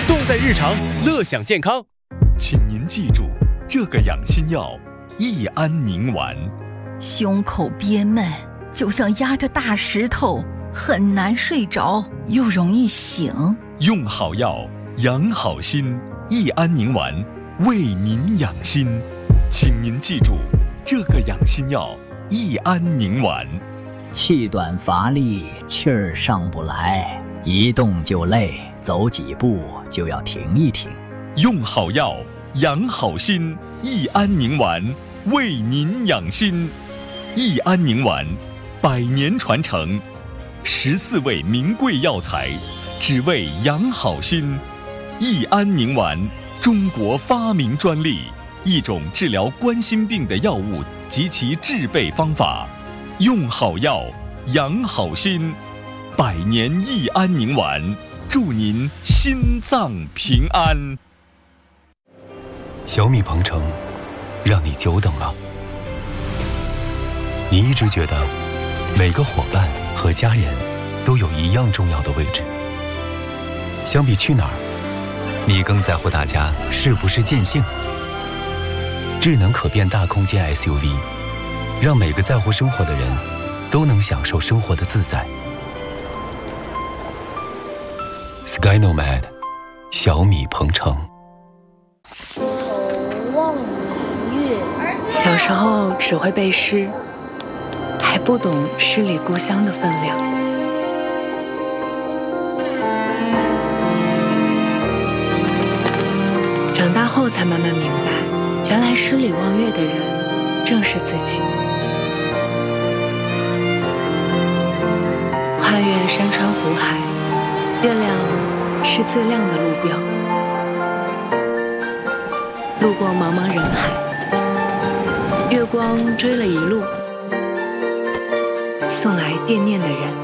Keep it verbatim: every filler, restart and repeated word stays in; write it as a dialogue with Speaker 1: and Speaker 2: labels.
Speaker 1: 动在日常，乐享健康。
Speaker 2: 请您记住，这个养心药益安宁丸。
Speaker 3: 胸口憋闷，就像压着大石头，很难睡着，又容易醒。
Speaker 2: 用好药，养好心，益安宁丸为您养心。请您记住，这个养心药益安宁丸。
Speaker 4: 气短乏力，气儿上不来，一动就累，走几步就要停一停。
Speaker 2: 用好药，养好心，益安宁丸为您养心。益安宁丸，百年传承，十四味名贵药材，只为养好心。益安宁丸，中国发明专利，一种治疗冠心病的药物及其制备方法。用好药，养好心，百年益安宁丸，祝您心脏平安。
Speaker 5: 小米鹏程，让你久等了。你一直觉得每个伙伴和家人都有一样重要的位置。相比去哪儿，你更在乎大家是不是尽兴。智能可变大空间 S U V， 让每个在乎生活的人都能享受生活的自在。Sky Nomad， 小米鹏程。
Speaker 6: 望明月。
Speaker 7: 小时候只会背诗，还不懂诗里故乡的分量。长大后才慢慢明白，原来诗里望月的人正是自己。跨越山川湖海，月亮是最亮的路标。路过茫茫人海，月光追了一路，送来惦念的人。